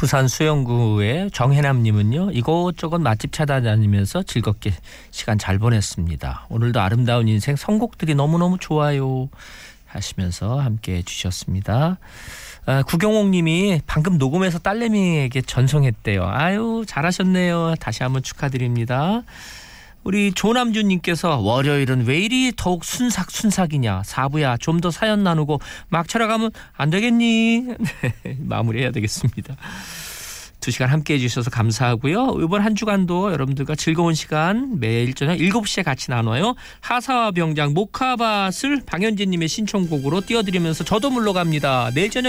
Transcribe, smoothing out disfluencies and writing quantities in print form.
부산 수영구의 정혜남님은요. 이곳저곳 맛집 찾아다니면서 즐겁게 시간 잘 보냈습니다. 오늘도 아름다운 인생 선곡들이 너무너무 좋아요 하시면서 함께해 주셨습니다. 구경옥님이 방금 녹음해서 딸내미에게 전송했대요. 아유 잘하셨네요. 다시 한번 축하드립니다. 우리 조남준님께서 월요일은 왜 이리 더욱 순삭이냐. 사부야 좀 더 사연 나누고 막차라 가면 안 되겠니? 마무리해야 되겠습니다. 2시간 함께해 주셔서 감사하고요. 이번 한 주간도 여러분들과 즐거운 시간 매일 저녁 7시에 같이 나눠요. 하사와 병장 모카밭을 방현진님의 신청곡으로 띄워드리면서 저도 물러갑니다. 내일 저녁